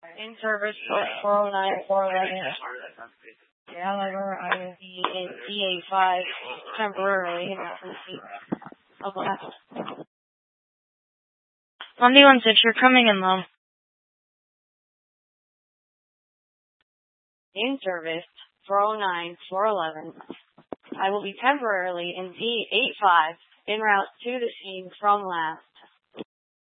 In service for 409, 411. However, I will be in DA5 temporarily in receipt of last. 1D16, you're coming in low. In service 409, 411. I will be temporarily in D85 en route to the scene from last.